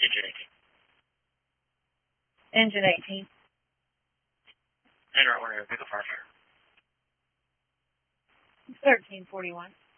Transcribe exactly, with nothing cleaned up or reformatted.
Engine eighteen. Engine eighteen. Enter order, pick a firefighter. thirteen forty-one.